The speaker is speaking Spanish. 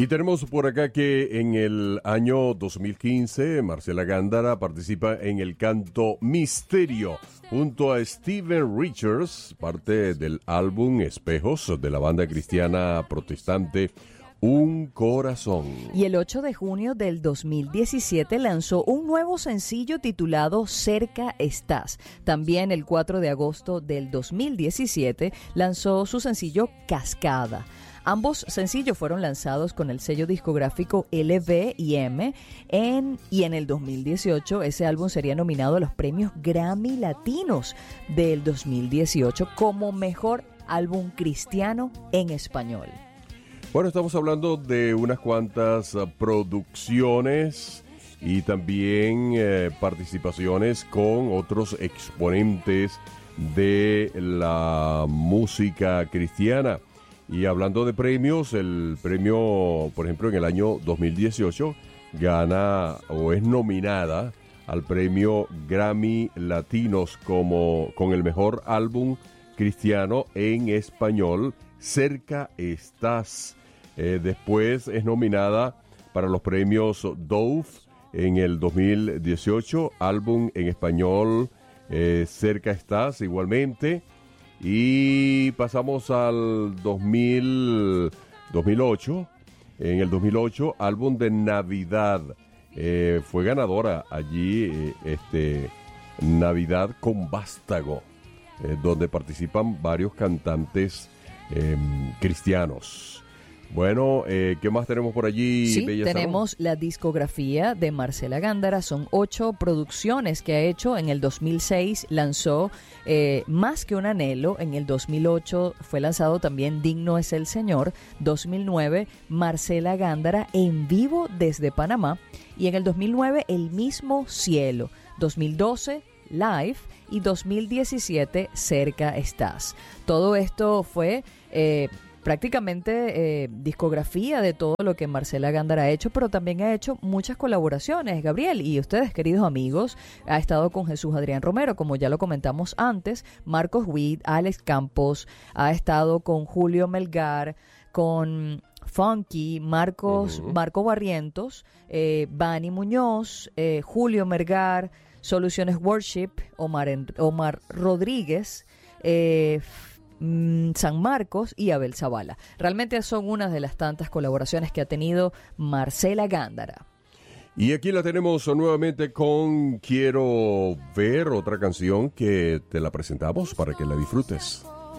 Y tenemos por acá que en el año 2015 Marcela Gándara participa en el canto Misterio junto a Steven Richards, parte del álbum Espejos de la banda cristiana protestante Un Corazón. Y el 8 de junio del 2017 lanzó un nuevo sencillo titulado Cerca Estás. También el 4 de agosto del 2017 lanzó su sencillo Cascada. Ambos sencillos fueron lanzados con el sello discográfico LV&M y en el 2018 ese álbum sería nominado a los premios Grammy Latinos del 2018 como mejor álbum cristiano en español. Bueno, estamos hablando de unas cuantas producciones y también participaciones con otros exponentes de la música cristiana. Y hablando de premios, el premio, por ejemplo, en el año 2018 gana o es nominada al premio Grammy Latinos con el mejor álbum cristiano en español, Cerca Estás. Después es nominada para los premios Dove en el 2018, álbum en español, Cerca Estás igualmente. Y pasamos al 2008. En el 2008, álbum de Navidad. Fue ganadora allí Navidad con Vástago, donde participan varios cantantes cristianos. Bueno, ¿qué más tenemos por allí? Sí, Bella tenemos Salón? la discografía de Marcela Gándara. Son 8 producciones que ha hecho. En el 2006 lanzó Más que un anhelo. En el 2008 fue lanzado también Digno es el Señor. 2009 Marcela Gándara en vivo desde Panamá. Y en el 2009 El mismo cielo. 2012 Live y 2017 Cerca Estás. Todo esto fue prácticamente discografía de todo lo que Marcela Gándara ha hecho, pero también ha hecho muchas colaboraciones, Gabriel, y ustedes, queridos amigos, ha estado con Jesús Adrián Romero, como ya lo comentamos antes, Marcos Witt, Alex Campos, ha estado con Julio Melgar, con Funky, Marco Barrientos, Bani Muñoz, Julio Melgar, Soluciones Worship, Omar Rodríguez, San Marcos y Abel Zavala. Realmente son unas de las tantas colaboraciones que ha tenido Marcela Gándara. Y aquí la tenemos nuevamente con Quiero Ver, otra canción que te la presentamos para que la disfrutes.